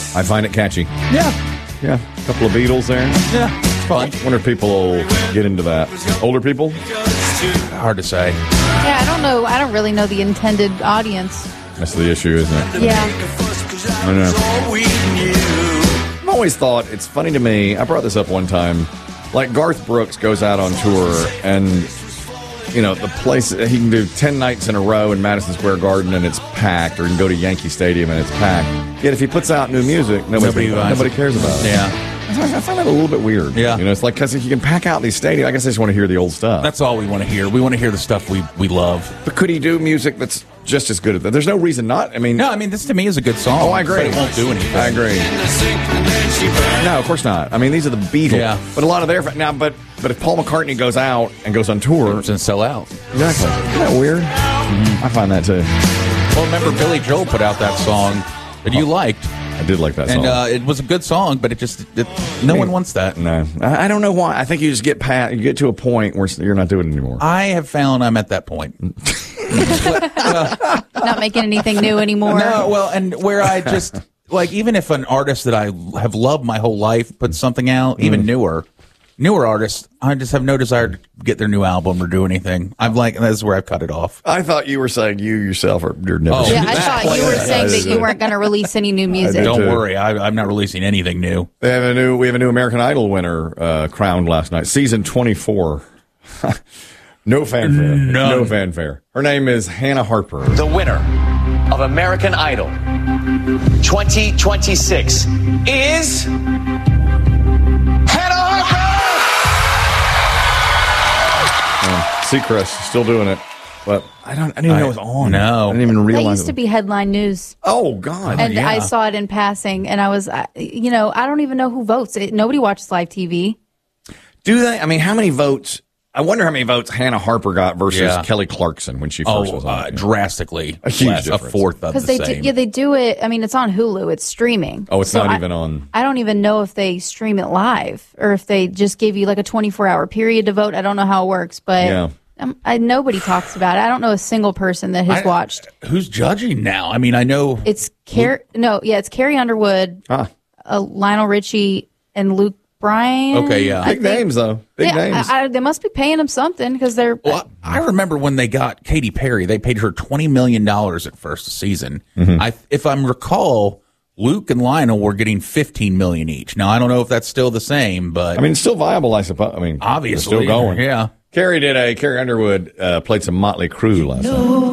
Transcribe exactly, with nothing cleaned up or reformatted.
I find it catchy. Yeah. Yeah. A couple of Beatles there. Yeah. It's fun. I wonder if people will get into that. Older people? Hard to say. Yeah, I don't know. I don't really know the intended audience. That's the issue, isn't it? Yeah. I don't know. I've always thought, it's funny to me, I brought this up one time, like Garth Brooks goes out on tour and, you know, the place, he can do ten nights in a row in Madison Square Garden and it's packed, or he can go to Yankee Stadium and it's packed. Yet if he puts out new music, nobody, nobody, nobody cares about it. Yeah. I find that a little bit weird. Yeah. You know, it's like, because if you can pack out these stadiums, I guess I just want to hear the old stuff. That's all we want to hear. We want to hear the stuff we, we love. But could he do music that's just as good as that? There's no reason not. I mean, no, I mean, this to me is a good song. Oh, I agree. But it won't do anything. I agree. No, of course not. I mean, these are the Beatles. Yeah. But a lot of their now, but but if Paul McCartney goes out and goes on tour, it's gonna sell out. Exactly. Isn't that weird? Mm-hmm. I find that too. Well, remember Billy Joel put out that song that you liked. I did like that and, song. And uh, it was a good song, but it just, it, no one wants that. No. I, I don't know why. I think you just get past, you get to a point where you're not doing it anymore. I have found I'm at that point. Not making anything new anymore. No, well, and where I just, like, even if an artist that I have loved my whole life puts something out, mm. even newer, newer artists, I just have no desire to get their new album or do anything. I'm like, that's where I've cut it off. I thought you were saying you yourself are you're never. Oh, yeah, I thought you were saying that you weren't going to release any new music. Don't too. worry, I, I'm not releasing anything new. They have a new. We have a new American Idol winner uh, crowned last night, season twenty-four. No fanfare. None. No fanfare. Her name is Hannah Harper. The winner of American Idol twenty twenty-six is Hannah Harper. Seacrest still doing it, but I don't. I didn't even know it was on. No, I didn't even realize. That used to be headline news. Oh God! And yeah. I saw it in passing, and I was, I- you know, I don't even know who votes. It, nobody watches live T V. Do they? I mean, how many votes? I wonder how many votes Hannah Harper got versus Yeah. Kelly Clarkson when she first Oh, was on. uh, drastically. A huge less, difference. A fourth of the Because they same. do, yeah, they do it. I mean, it's on Hulu. It's streaming. Oh, it's So not I- even on. I don't even know if they stream it live or if they just give you like a twenty-four hour period to vote. I don't know how it works, but Yeah. um, I, nobody talks about it. I don't know a single person that has I- watched. Who's judging now? I mean, I know. It's Car- no, yeah, it's Carrie Underwood, Ah. uh, Lionel Richie, and Luke Bryan. Okay, yeah. I Big think- names though. Big yeah, names. I, I, they must be paying them something because they're. Well, I remember when they got Katy Perry, they paid her twenty million dollars at first season. Mm-hmm. I, if I recall, Luke and Lionel were getting fifteen million dollars each. Now, I don't know if that's still the same, but I mean, it's still viable, I suppose. I mean, obviously. it's still going. Yeah. Carrie did a. Carrie Underwood uh, played some Motley Crue last night.